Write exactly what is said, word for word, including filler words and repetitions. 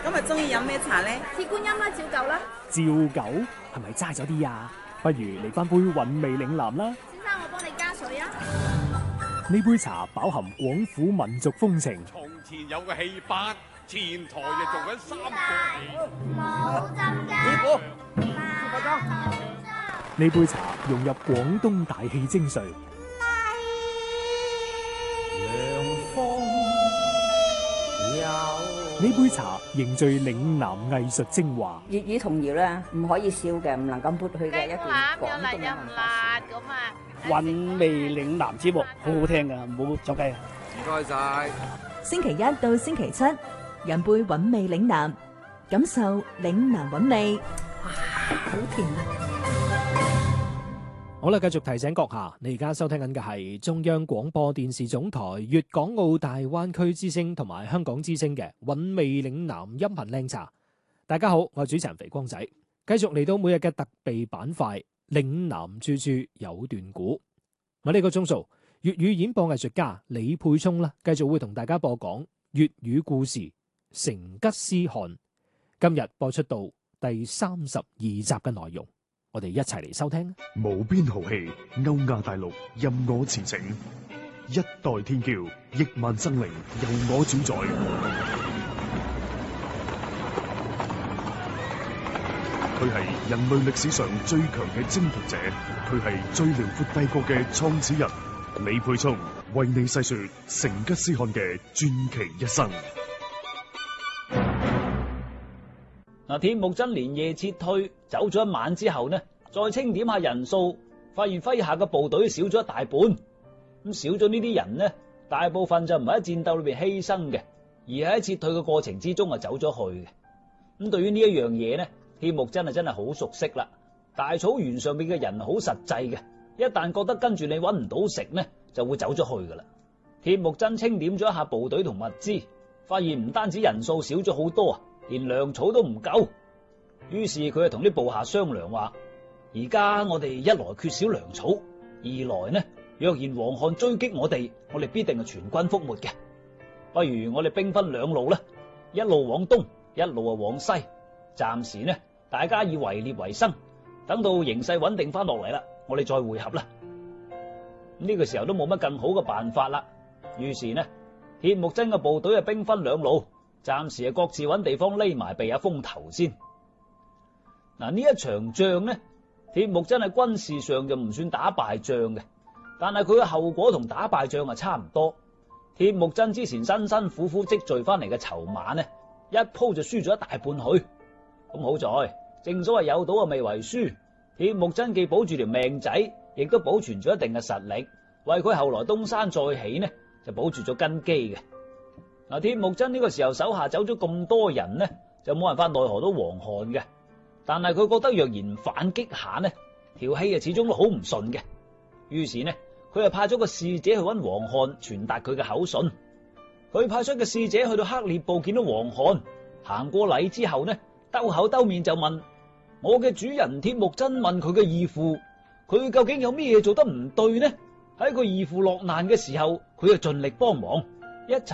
今日中意飲咩茶咧？ 鐵觀音啦，照舊啦。 照舊係咪齋咗啲啊？不如嚟翻杯韻味嶺南啦。 先生，我幫你加水啊。 呢杯茶飽含廣府民族風情。 從前有個戲班，前台就做緊三個冇針㗎。 師傅， 呢杯茶融入廣東大氣精髓。呢杯茶凝聚嶺南藝術精華。 粵語童謠咧，唔可以笑嘅，唔能夠抹去嘅一段廣東嘅文化。 韻味嶺南節目好好聽噶，唔好走雞啊！ 唔該晒。 星期一到星期七，飲杯韻味嶺南，感受嶺南韻味。哇，好甜啊！ 好啦，繼續提醒閣下，你而家收聽緊嘅係中央廣播電視總台粵港澳大灣區之聲同埋香港之聲嘅韻味嶺南音頻靚茶。大家好，我係主持人肥光仔，繼續嚟到每日嘅特備板塊嶺南處處有段古。喺呢個鐘數，粵語演播藝術家李沛聰啦，繼續會同大家播講粵語故事《成吉思汗》。今日播出到第三十二集嘅內容。我哋一齊嚟收聽。 無邊豪氣，歐亞大陸任我馳騁，一代天驕，億萬生靈由我主宰。佢係人類歷史上最強嘅征服者，佢係最遼闊帝國嘅創始人。李沛聰為你細說成吉思汗嘅傳奇一生。 嗱，鐵木真連夜撤退，走咗一晚之後呢，再清點下人數，發現麾下嘅部隊少咗一大半。咁少咗呢啲人呢，大部分就唔係喺戰鬥裏邊犧牲嘅，而係喺撤退嘅過程之中啊走咗去嘅。咁對於呢一樣嘢呢，鐵木真係真係好熟悉啦。大草原上邊嘅人好實際嘅，一旦覺得跟住你搵唔到食呢，就會走咗去噶啦。鐵木真清點咗一下部隊同物資，發現唔單止人數少咗好多啊，連糧草都唔夠，於是佢就同啲部下商量話：而家我哋一來缺少糧草，二來呢，若然黃漢追擊我哋，我哋必定係全軍覆沒嘅。不如我哋兵分兩路啦，一路往東，一路啊往西。暫時呢，大家以圍獵為生，等到形勢穩定翻落嚟啦，我哋再會合啦。呢個時候都冇乜更好嘅辦法啦，於是呢，鐵木真嘅部隊啊兵分兩路。暫時係各自揾地方匿埋避下風頭先。嗱，呢一場仗呢，鐵木真喺軍事上就唔算打敗仗嘅，但係佢嘅後果同打敗仗啊差唔多。鐵木真之前辛辛苦苦積聚翻嚟嘅籌碼呢，一鋪就輸咗一大半去。咁好在，正所謂有賭啊未為輸，鐵木真既保住條命仔，亦都保存咗一定嘅實力，為佢後來東山再起呢，就保住咗根基嘅。嗱，鐵木真呢個時候手下走咗咁多人呢，就冇辦法奈何到黃漢嘅。但係佢覺得若然反擊下呢，條氣啊始終都好唔順嘅。於是呢，佢就派咗個使者去揾黃漢傳達佢嘅口信。佢派出嘅使者去到克烈部見到黃漢，行過禮之後呢，兜口兜面就問：我嘅主人鐵木真問佢嘅義父，佢究竟有咩嘢做得唔對呢？喺佢義父落難嘅時候，佢就盡力幫忙，一齊